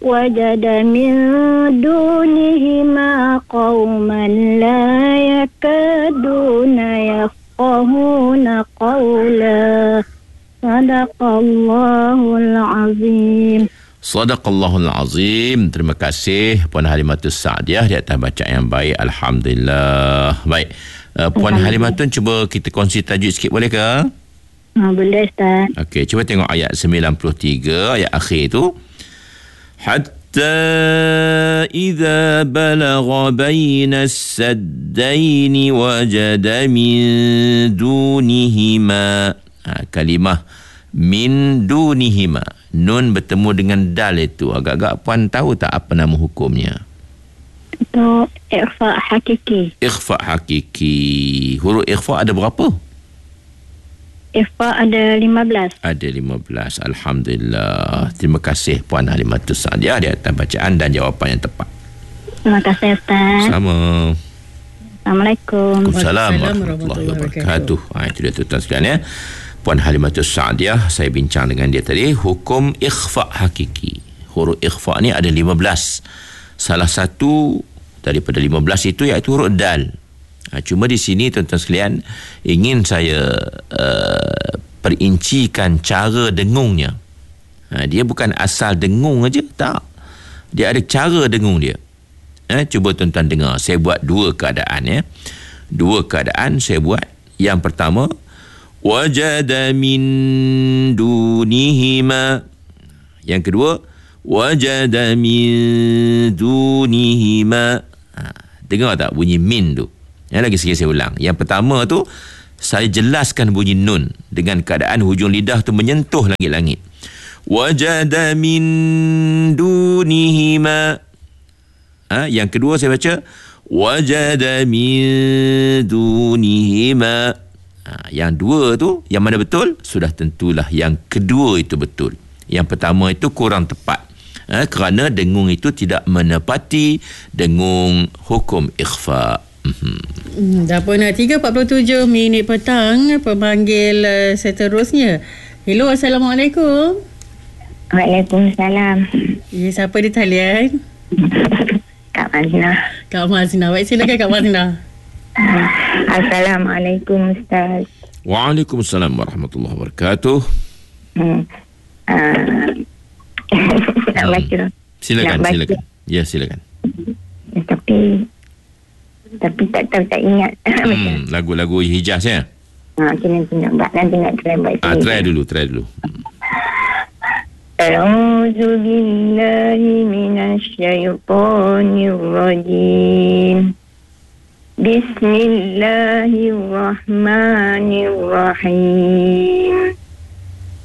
وجد من دونهما قوما لا يكادون يفقهون قولا صدق الله العظيم. Sadaqallahul Azim. Terima kasih Puan Halimatus Saadiah di atas bacaan yang baik. Alhamdulillah. Baik. Puan Halimatun, cuba kita kongsi tajuk sikit, boleh ke? Boleh, Ustaz. Okey, cuba tengok ayat 93, ayat akhir tu. Hatta idza balagha baina as-saddaini wajada min dunihima. Kalimah min dunihima. Nun bertemu dengan dal itu. Agak-agak Puan tahu tak apa nama hukumnya? Itu ikhfa hakiki. Ikhfa hakiki. Huruf ikhfa ada berapa? Ikhfa ada 15. Ada 15. Alhamdulillah. Terima kasih Puan Halimatus Saadiah di atas bacaan dan jawapan yang tepat. Terima kasih, Ustaz. Sama. Assalamualaikum. Waalaikumsalam warahmatullahi wabarakatuh. Itu dia tuan-tuan sekalian ya. Puan Halimatus Saadiah, saya bincang dengan dia tadi, hukum ikhfa hakiki. Huruf ikhfa ni ada 15. Salah satu daripada 15 itu iaitu huruf dal. Cuma di sini tuan-tuan sekalian, ingin saya perincikan cara dengungnya. Dia bukan asal dengung aja, tak. Dia ada cara dengung dia. Cuba tuan-tuan dengar. Saya buat dua keadaan ya. Dua keadaan saya buat. Yang pertama, wajada min dunihima. Yang kedua, wajada min dunihima. Dengar tak bunyi min tu? Lagi sikit saya ulang. Yang pertama tu, saya jelaskan bunyi nun dengan keadaan hujung lidah tu menyentuh langit-langit. Wajada min dunihima. Yang kedua saya baca wajada min dunihima. Yang dua tu, yang mana betul? Sudah tentulah yang kedua itu betul. Yang pertama itu kurang tepat. Kerana dengung itu tidak menepati dengung hukum ikhfa. Dah pun 3:47 petang. Pemanggil seterusnya. Hello, Assalamualaikum. Waalaikumsalam. Ya, siapa di talian? Kak Mazna. Kak Mazna. Baik, silakan Kak Mazna. Assalamualaikum, Ustaz. Waalaikumsalam warahmatullahi wabarakatuh. Nak baca. Silakan, Nak baca. silakan. Ya, silakan. Tapi tak ingat. Lagu-lagu Hijaz ya. Nanti nak try baik. Try dulu. A'udzu billahi minasy syaithanir rajim. Bismillahirrahmanirrahim.